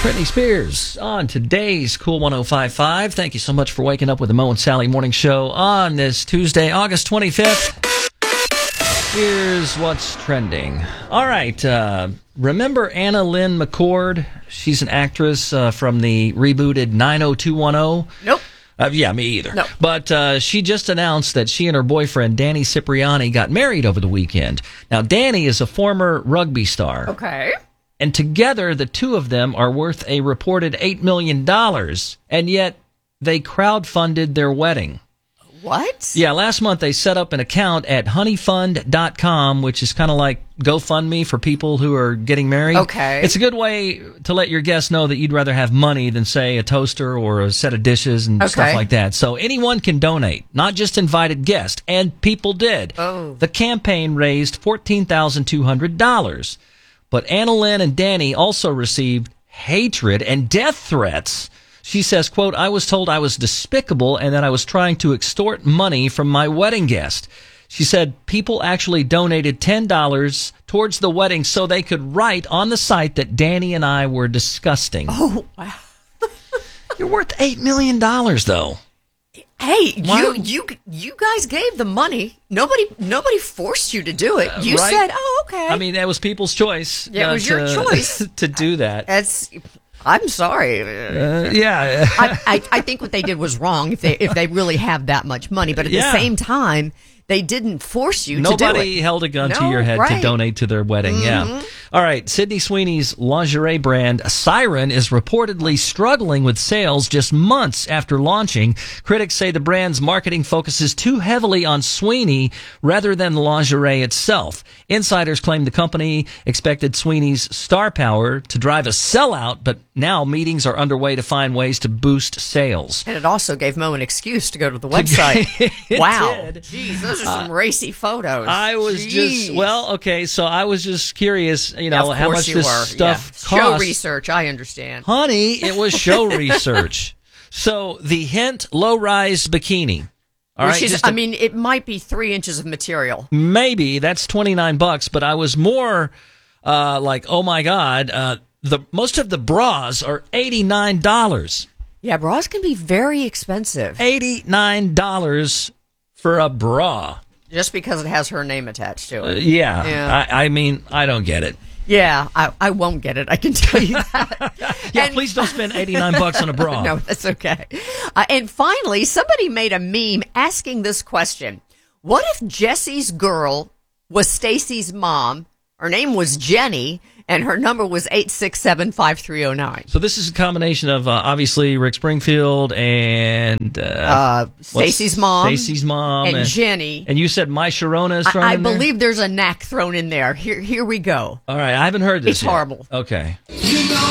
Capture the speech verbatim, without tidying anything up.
Britney Spears on today's Cool one oh five point five. Thank you so much for waking up with the Mo and Sally Morning Show on this Tuesday, August twenty-fifth. Here's what's trending. All right. Uh, remember Anna Lynn McCord? She's an actress uh, from the rebooted nine oh two one oh. Nope. Uh, yeah, me either. No. But uh, she just announced that she and her boyfriend, Danny Cipriani, got married over the weekend. Now, Danny is a former rugby star. Okay. And together, the two of them are worth a reported eight million dollars. And yet, they crowdfunded their wedding. What? Yeah, last month they set up an account at honey fund dot com, which is kind of like GoFundMe for people who are getting married. Okay. It's a good way to let your guests know that you'd rather have money than, say, a toaster or a set of dishes and Okay. stuff like that. So anyone can donate, not just invited guests. And people did. Oh. The campaign raised fourteen thousand two hundred dollars. But Anna Lynn and Danny also received hatred and death threats. She says, quote, "I was told I was despicable and that I was trying to extort money from my wedding guest." She said people actually donated ten dollars towards the wedding so they could write on the site that Danny and I were disgusting. Oh, wow. You're worth eight million dollars, though. Hey, Why- you you you guys gave the money. Nobody nobody forced you to do it. You right? said, "Oh, okay." I mean, that was people's choice. Yeah, it uh, was your to- choice. to do that. That's. I'm sorry. Uh, yeah. I, I I think what they did was wrong. If they if they really have that much money, but at Yeah. the same time, they didn't force you to do it. Nobody held a gun to No, your head to right. donate to their wedding. Mm-hmm. Yeah. All right. Sydney Sweeney's lingerie brand Siren is reportedly struggling with sales just months after launching. Critics say the brand's marketing focuses too heavily on Sweeney rather than the lingerie itself. Insiders claim the company expected Sweeney's star power to drive a sellout, but now meetings are underway to find ways to boost sales. And it also gave Mo an excuse to go to the website. It Wow. did. Jeez, those are some racy photos. I was Jeez. just, well, okay, so I was just curious, you know, Of how course much you this were. stuff Yeah. Show costs. research, I understand. Honey, it was show research. So the Hint low-rise bikini. All right, Which is, just I a- mean, it might be three inches of material. maybe that's twenty-nine bucks, but I was more uh, like, oh my God, uh, the most of the bras are eighty-nine dollars. Yeah, bras can be very expensive eighty-nine dollars for a bra. just because it has her name attached to Uh, it. yeah, Yeah. I, I mean, I don't get it. Yeah, I, I won't get it. I can tell you that. Yeah, And- please don't spend eighty-nine bucks on a bra. No, that's okay. Uh, and finally, somebody made a meme asking this question. What if Jesse's girl was Stacy's mom? Her name was Jenny, and her number was eight six seven, five three zero nine. So this is a combination of uh, obviously Rick Springfield and uh, Uh, Stacy's what's- mom. Stacy's mom, and Jenny. And you said My Sharona is thrown I, I in there? believe there's a knack thrown in there. Here, here we go. All right, I haven't heard this. It's yet. horrible. Okay. You know